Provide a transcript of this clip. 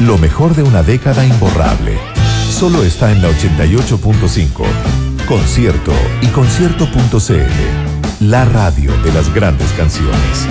Lo mejor de una década imborrable. Solo está en la 88.5. Concierto y concierto.cl. La radio de las grandes canciones.